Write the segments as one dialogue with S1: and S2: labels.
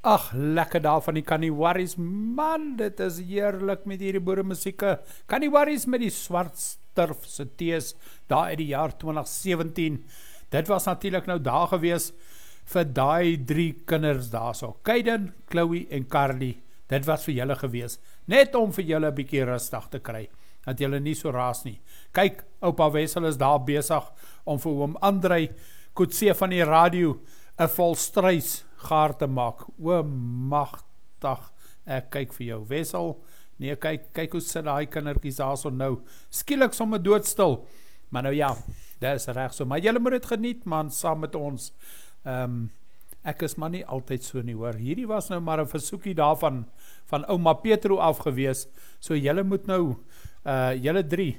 S1: Ag, lekker daar van die Kaniwaris, man, dit is heerlik met hierdie boeremusieke. Kaniwaris met die swart sturfse tees, daar uit die jaar 2017. Dit was natuurlijk nou daar gewees vir daai 3 kinders daar so. Kaiden, Chloe en Carly, dit was vir julle gewees. Net om vir julle 'n bietjie rustig te kry, dat julle nie so raas nie. Kyk, oupa Wessel is daar besig om vir oom Andrei Coetzee van die radio 'n volstruis gaar te maak. O, magtig, ek kyk vir jou, Wessel. Nee, kyk hoe sit daai kindertjies daar so nou. Skielik sommer doodstil. Maar nou ja, dit is reg so. Maar julle moet dit geniet, man, saam met ons. Ek is maar nie altyd so nie, hoor. Hierdie was nou maar 'n versoekie daarvan, van ouma Petro afgewees. So julle moet nou, julle 3,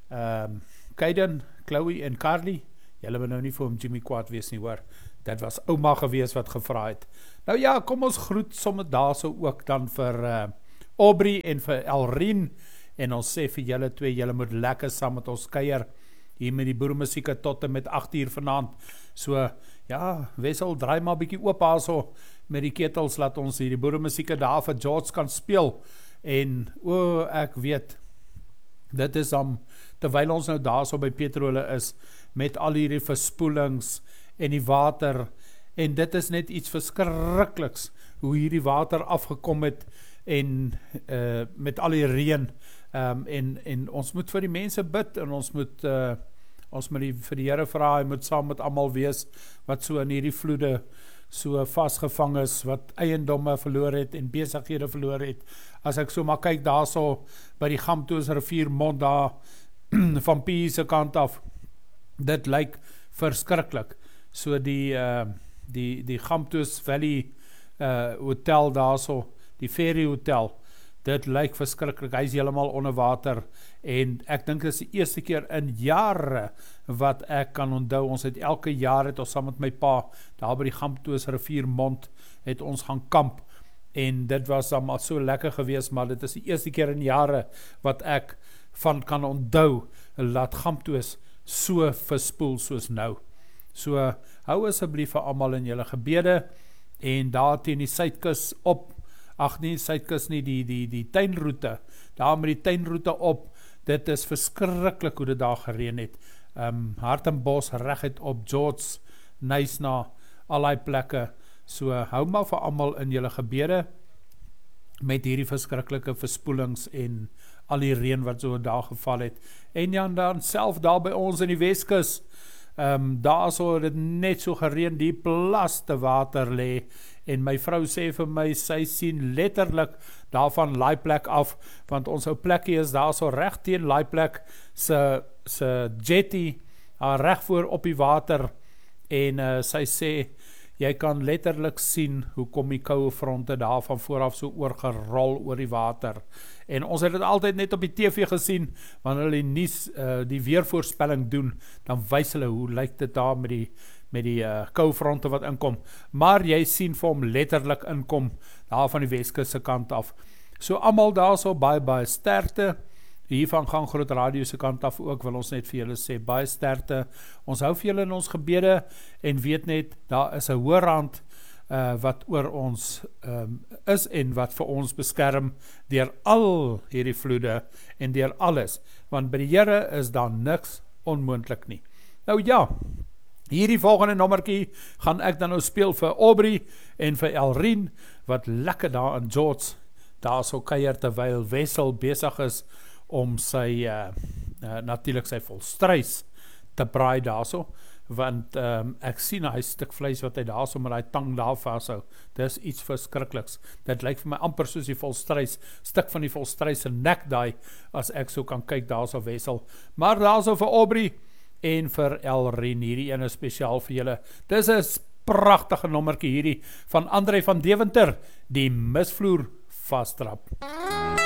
S1: Kaiden, Chloe en Carly, julle moet nou nie vir hom Jimmy kwaad wees nie, hoor. Dit was ouma gewees wat gevra het. Nou ja, kom ons groet sommer daar so ook dan vir Aubrey en vir Elrien. En ons sê vir julle 2, julle moet lekker saam met ons kuier hier met die boeremusieke tot en met 8 uur vanaand. So, ja, Wessel, draai maar bietjie oop daar so met die ketels, laat ons hier die boeremusieke daar vir George kan speel. En, ek weet, dit is dan, terwyl ons nou daar so by Petrole is, met al hierdie verspoelings en die water, en dit is net iets verskrikliks, hoe hierdie water afgekom het, en met al die reën, en ons moet vir die mense bid, en ons moet vir die Here vra, hy moet saam met almal wees, wat so in hierdie vloede so vasgevang is, wat eiendomme verloor het, en besighede verloor het. As ek so maar kyk daar so, by die Gamtoos riviermond daar, van P se kant af, dit lyk verskriklik. So die Gamtoos Valley hotel daar so, die Ferry Hotel, dit lyk verskriklik, hy is heeltemal onder water, en ek dink dit is die eerste keer in jare, wat ek kan onthou, ons het elke jaar, het ons saam met my pa, daar by die Gamtoos riviermond, het ons gaan kamp, en dit was dan maar so lekker gewees, maar dit is die eerste keer in jare, wat ek van kan onthou, laat Gamtoos so verspoel soos nou. So, hou asseblief vir almal in julle gebede, en daar teen die suidkus op, suidkus nie, die tuinroete, daar met die tuinroete op, dit is verskriklik hoe dit daar gereën het, Hartenbos reguit op George, Nysna, al die plekke, so hou maar vir almal in julle gebede, met hierdie verskriklike verspoelings en al die reën wat so daar geval het, en ja, dan self daar by ons in die Weskus, daar so dit net so gereën, die plaste water lê, en my vrou sê vir my, sy sien letterlik daarvan Laaiplek af, want ons ou plekkie is daar so reg teen Laaiplek se jetty, reg voor op die water, en sy sê, jy kan letterlik sien hoe kom die koue fronte daar van vooraf so oorgerol oor die water. En ons het dit altyd net op die TV gesien, wanneer hulle nuus die weervoorspelling doen, dan wys hulle hoe lyk dit daar met die koue fronte wat inkom. Maar jy sien vir hom letterlik inkom, daar van die Weskus se kant af. So almal daar so baie sterkte, hier van Gang Groot Radio se kant af ook, wil ons net vir julle sê, baie sterkte, ons hou vir julle in ons gebede, en weet net, daar is 'n hoër hand, wat oor ons is, en wat vir ons beskerm, deur al hierdie vloede, en deur alles, want by die Here is daar niks onmoontlik nie. Nou ja, hierdie volgende nommertjie, gaan ek dan nou speel vir Aubrey, en vir Elrien, wat lekker daar in George, daar so kuier, terwyl Wessel besig is, om sy, natuurlijk sy volstruis te braai daar so, want ek sien hy stuk vleis wat hy daar so met hy tang daar vashou, dis iets verskrikliks, dit lyk vir my amper soos die volstruis, stuk van die volstruis se nek daai, as ek so kan kyk daar so Wessel, maar daar so vir Aubrey, en vir Elrien, hierdie ene spesiaal vir julle, dis 'n pragtige nommertjie hierdie, van Andrei van Deventer, die misvloer vastrap.